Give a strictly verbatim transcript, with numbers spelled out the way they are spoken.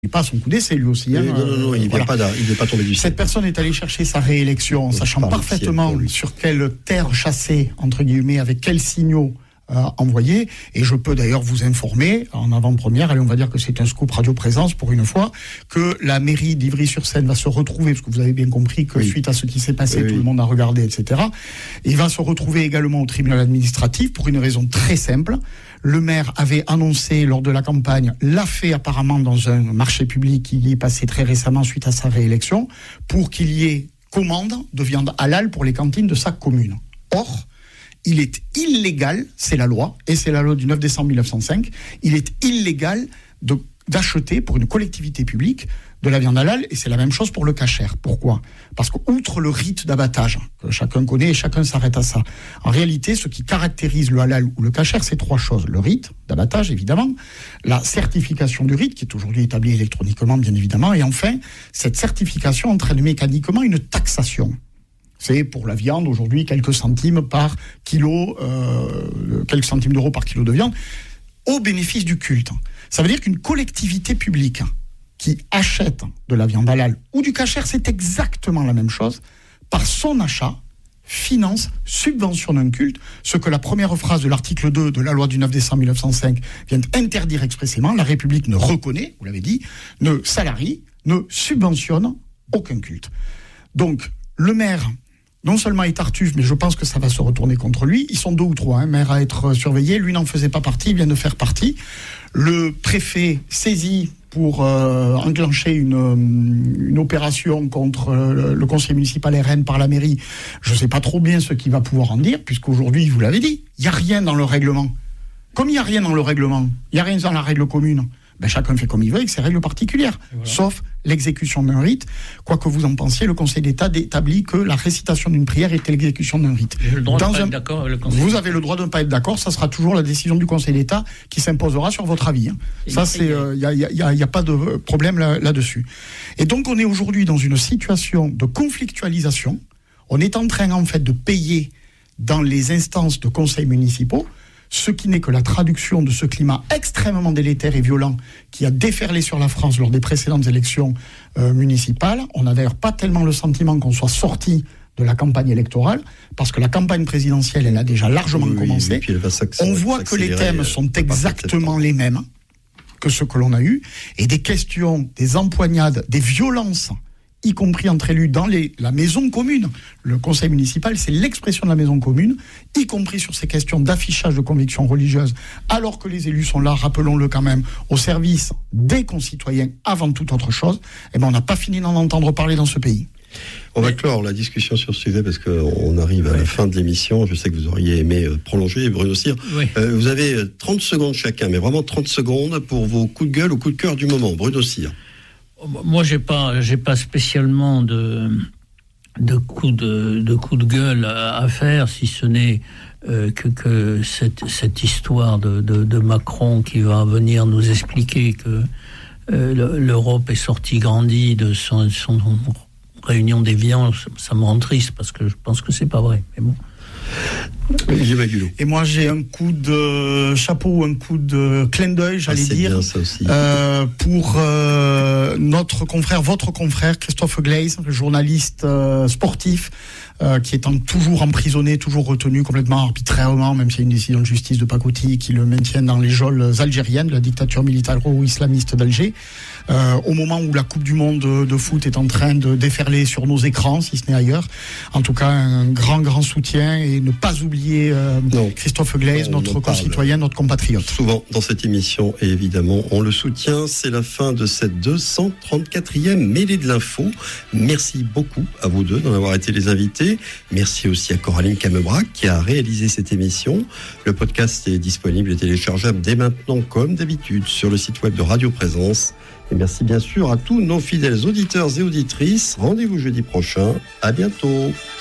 pas à son coup d'essai lui aussi. Hein, oui, non, non, non, il n'est voilà. pas, pas tombé du ciel. Cette personne est allée chercher sa réélection, oui, sachant parfaitement ciel, sur quelle terre chasser, entre guillemets, avec quels signaux euh, envoyer. Et je peux d'ailleurs vous informer, en avant-première, allez, on va dire que c'est un scoop Radio Présence pour une fois, que la mairie d'Ivry-sur-Seine va se retrouver, parce que vous avez bien compris que oui. suite à ce qui s'est passé, oui, tout oui. le monde a regardé, et cetera. Il va se retrouver également au tribunal administratif pour une raison très simple. Le maire avait annoncé lors de la campagne, l'a fait apparemment dans un marché public qui y est passé très récemment suite à sa réélection, pour qu'il y ait commande de viande halal pour les cantines de sa commune. Or, il est illégal, c'est la loi, et c'est la loi du neuf décembre mille neuf cent cinq, il est illégal de, d'acheter pour une collectivité publique de la viande halal, et c'est la même chose pour le kasher. Pourquoi ? Parce qu'outre le rite d'abattage, que chacun connaît et chacun s'arrête à ça, en réalité, ce qui caractérise le halal ou le kasher, c'est trois choses. Le rite d'abattage, évidemment, la certification du rite, qui est aujourd'hui établie électroniquement, bien évidemment, et enfin, cette certification entraîne mécaniquement une taxation. C'est pour la viande, aujourd'hui, quelques centimes par kilo, euh, quelques centimes d'euros par kilo de viande, au bénéfice du culte. Ça veut dire qu'une collectivité publique qui achète de la viande halal ou du kasher, c'est exactement la même chose, par son achat, finance, subventionne un culte, ce que la première phrase de l'article deux de la loi du neuf décembre mille neuf cent cinq vient interdire expressément. La République ne reconnaît, vous l'avez dit, ne salarie, ne subventionne aucun culte. Donc, le maire, non seulement est tartuffe, mais je pense que ça va se retourner contre lui. Ils sont deux ou trois, hein, maires à être surveillés. Lui n'en faisait pas partie, il vient de faire partie. Le préfet saisit pour euh, enclencher une, une opération contre euh, le conseil municipal R N par la mairie. Je ne sais pas trop bien ce qu'il va pouvoir en dire, puisqu'aujourd'hui, vous l'avez dit, il n'y a rien dans le règlement. Comme il n'y a rien dans le règlement, il n'y a rien dans la règle commune, ben chacun fait comme il veut avec ses règles particulières, voilà. Sauf l'exécution d'un rite. Quoi que vous en pensiez, le Conseil d'État établit que la récitation d'une prière est l'exécution d'un rite. J'ai le droit Dans de pas un... être d'accord avec le Conseil Vous d'État. avez le droit de ne pas être d'accord, ça sera toujours la décision du Conseil d'État qui s'imposera sur votre avis. Hein. Ça, c'est, il euh, n'y a, y a, y a pas de problème là, là-dessus. Et donc, on est aujourd'hui dans une situation de conflictualisation. On est en train, en fait, de payer dans les instances de conseils municipaux ce qui n'est que la traduction de ce climat extrêmement délétère et violent qui a déferlé sur la France lors des précédentes élections euh, municipales. On n'a d'ailleurs pas tellement le sentiment qu'on soit sorti de la campagne électorale, parce que la campagne présidentielle, elle a déjà largement oui, commencé. Oui, on voit que les thèmes sont exactement les mêmes que ceux que l'on a eus, et des questions, des empoignades, des violences, y compris entre élus dans les, la maison commune. Le conseil municipal, c'est l'expression de la maison commune, y compris sur ces questions d'affichage de convictions religieuses, alors que les élus sont là, rappelons-le quand même, au service des concitoyens avant toute autre chose. Eh ben, on n'a pas fini d'en entendre parler dans ce pays. On va clore la discussion sur ce sujet parce qu'on arrive à oui. la fin de l'émission. Je sais que vous auriez aimé prolonger, Bruno Cyr. Oui. Euh, vous avez trente secondes chacun, mais vraiment trente secondes pour vos coups de gueule ou coups de cœur du moment. Bruno Cyr. Moi, j'ai pas, j'ai pas spécialement de, de coups de, de coups de gueule à, à faire, si ce n'est euh, que, que cette, cette histoire de, de, de Macron qui va venir nous expliquer que euh, l'Europe est sortie grandie de son, son réunion d'Évian, ça me rend triste parce que je pense que c'est pas vrai. Mais bon. Et moi j'ai un coup de chapeau, un coup de clin d'œil, j'allais ah, dire, euh, pour euh, notre confrère, votre confrère Christophe Glaise, journaliste euh, sportif, euh, qui est en, toujours emprisonné, toujours retenu complètement arbitrairement, même s'il y a une décision de justice de pacotille qui le maintient dans les geôles algériennes, la dictature militaro-islamiste d'Alger, euh, au moment où la Coupe du Monde de, de foot est en train de déferler sur nos écrans, si ce n'est ailleurs. En tout cas, un grand, grand soutien, et ne pas oublier euh, Christophe Glaise, non, notre concitoyen, notre compatriote. Souvent dans cette émission, et évidemment, on le soutient. C'est la fin de cette deux cent trente-quatrième mêlée de l'info. Merci beaucoup à vous deux d'en avoir été les invités. Merci aussi à Coraline Camebrac qui a réalisé cette émission. Le podcast est disponible et téléchargeable dès maintenant, comme d'habitude, sur le site web de Radio Présence. Et merci bien sûr à tous nos fidèles auditeurs et auditrices. Rendez-vous jeudi prochain. À bientôt.